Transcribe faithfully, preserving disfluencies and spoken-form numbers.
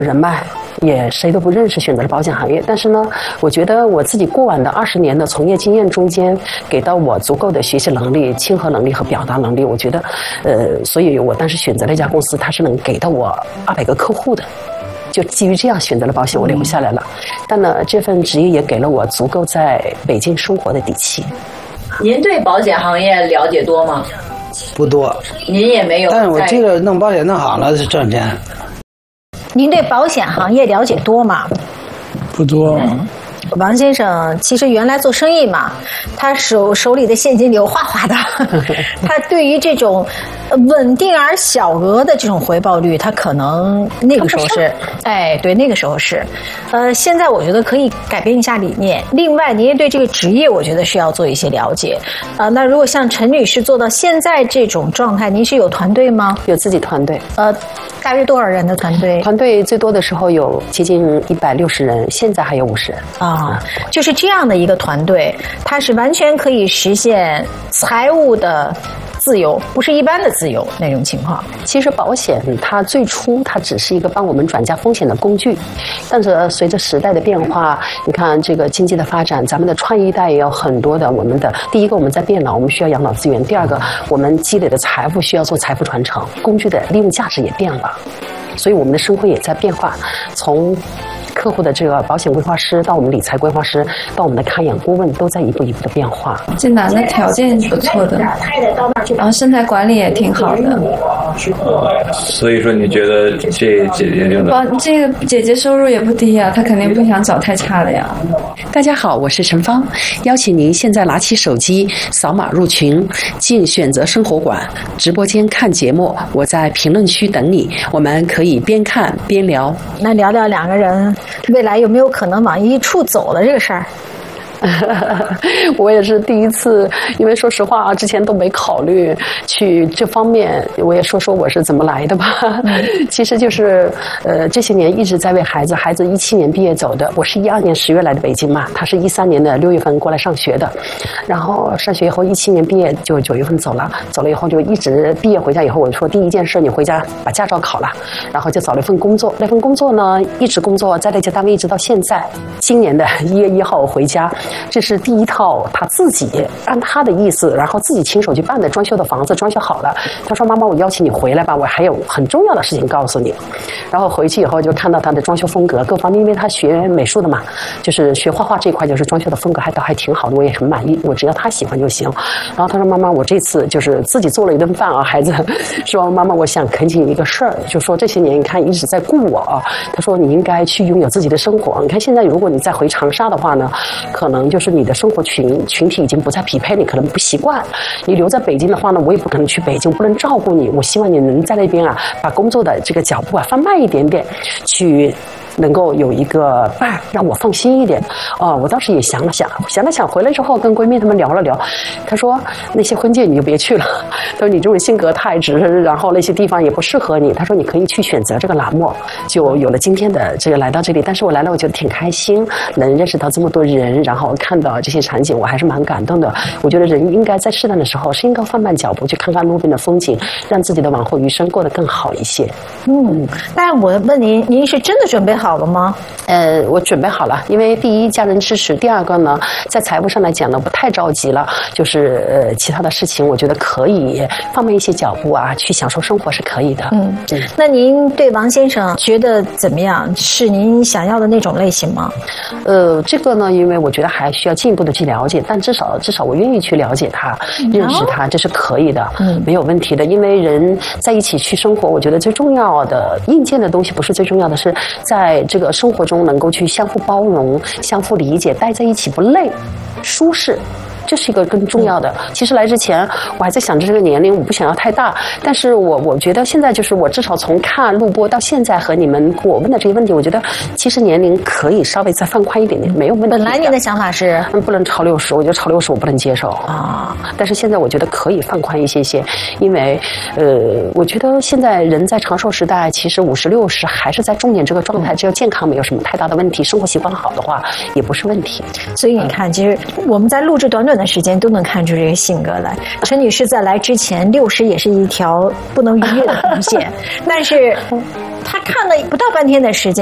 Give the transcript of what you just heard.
人脉。也谁都不认识，选择了保险行业。但是呢，我觉得我自己过往的二十年的从业经验中间，给到我足够的学习能力、亲和能力和表达能力。我觉得，呃，所以我当时选择了一家公司，它是能给到我二百个客户的。就基于这样选择了保险，我留下来了。但呢，这份职业也给了我足够在北京生活的底气。 您对保险行业了解多吗？ 不多。 您也没有。 但是我这个弄保险弄好了是挣钱。 您对保险行业了解多吗？ 不多。 嗯，王先生其实原来做生意嘛，他手手里的现金流哗哗的，他对于这种稳定而小额的这种回报率，他可能那个时候是，哎，对，那个时候是，呃，现在我觉得可以改变一下理念。另外，您也对这个职业，我觉得是要做一些了解。啊、呃，那如果像陈女士做到现在这种状态，您是有团队吗？ 有自己团队。 呃。大约多少人的团队？ 团队最多的时候有接近一百六十人，现在还有五十人啊。就是这样的一个团队，它是完全可以实现财务的自由，不是一般的自由那种情况。 其实保险它最初它只是一个帮我们转嫁风险的工具，但是随着时代的变化，你看这个经济的发展，咱们的创业一代也有很多的我们的第一个我们在变老，我们需要养老资源；第二个我们积累的财富需要做财富传承，工具的利用价值也变了，所以我们的生活也在变化，从客户的这个保险规划师到我们理财规划师到我们的看养顾问，都在一步一步的变化。 这男的条件不错的，然后身材管理也挺好的。 所以说你觉得这姐姐就能？这个姐姐收入也不低呀，她肯定不想找太差的呀。 大家好，我是陈芳，邀请您现在拿起手机扫码入群，进选择生活馆直播间看节目，我在评论区等你，我们可以边看边聊。 那聊聊两个人未来有没有可能往一处走的这个事儿？ 我也是第一次，因为说实话啊，之前都没考虑去这方面。我也说说我是怎么来的吧。其实就是呃这些年一直在为孩子，孩子一七年毕业走的，我是一二年十月来的北京嘛，他是一三年的六月份过来上学的，然后上学以后一七年毕业就九月份走了，走了以后就一直毕业回家以后，我说第一件事你回家把驾照考了，然后就找了一份工作，那份工作呢一直工作在那家单位一直到现在，今年的一月一号我回家。这是第一套他自己按他的意思，然后自己亲手去办的装修的房子，装修好了。他说：“妈妈，我邀请你回来吧，我还有很重要的事情告诉你。”然后回去以后就看到他的装修风格各方面，因为他学美术的嘛，就是学画画这一块，就是装修的风格还倒还挺好的，我也很满意。我只要他喜欢就行。然后他说：“妈妈，我这次就是自己做了一顿饭啊，孩子说妈妈，我想恳请你一个事儿，就说这些年你看一直在顾我啊。”他说：“你应该去拥有自己的生活。你看现在如果你再回长沙的话呢，可能就是你的生活群群体已经不再匹配，你可能不习惯。你留在北京的话呢，我也不可能去北京，不能照顾你。我希望你能在那边啊，把工作的这个脚步啊放慢一点点，去能够有一个伴，让我放心一点。哦，我当时也想了想，想了想，回来之后跟闺蜜她们聊了聊，她说那些婚介你就别去了，她说你这种性格太直，然后那些地方也不适合你。她说你可以去选择这个栏目，就有了今天的这个来到这里。但是我来了，我觉得挺开心，能认识到这么多人，然后看到这些场景，我还是蛮感动的。我觉得人应该在适当的时候是应该放慢脚步，去看看路边的风景，让自己的往后余生过得更好一些。 嗯，但我问您，您是真的准备好了吗？ 呃，我准备好了，因为第一家人支持，第二个呢，在财务上来讲呢，不太着急了，就是呃其他的事情，我觉得可以放慢一些脚步啊，去享受生活是可以的。 嗯，对。那您对王先生觉得怎么样？是您想要的那种类型吗？ 呃，这个呢，因为我觉得还需要进一步的去了解，但至少至少我愿意去了解他，认识他，这是可以的，嗯，没有问题的。因为人在一起去生活，我觉得最重要的硬件的东西不是最重要的，是在这个生活中能够去相互包容、相互理解，待在一起不累、舒适。这是一个更重要的。其实来之前我还在想着这个年龄我不想要太大，但是我我觉得现在就是我至少从看录播到现在和你们我问的这个问题，我觉得其实年龄可以稍微再放宽一点点，没有问题。 本来你的想法是不能超六十，我觉得超六十我不能接受啊。但是现在我觉得可以放宽一些些，因为呃，我觉得现在人在长寿时代，其实五十六十还是在中年这个状态，只要健康没有什么太大的问题，生活习惯好的话也不是问题。 所以你看，其实我们在录制短短的的时间都能看出这个性格来。陈女士在来之前，六十也是一条不能逾越的红线，但是她看了不到半天的时间。